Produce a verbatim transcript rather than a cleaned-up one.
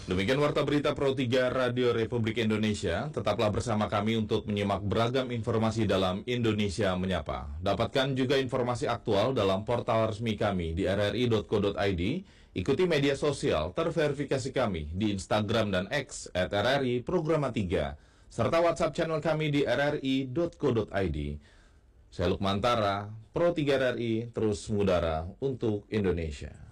Demikian Warta Berita Pro tiga Radio Republik Indonesia. Tetaplah bersama kami untuk menyimak beragam informasi dalam Indonesia Menyapa. Dapatkan juga informasi aktual dalam portal resmi kami di r r i dot co dot i d. Ikuti media sosial terverifikasi kami di Instagram dan X at r r i programa tiga. Serta WhatsApp channel kami di r r i dot co dot i d. Saya Lukman Tara, Pro tiga R R I, terus mengudara untuk Indonesia.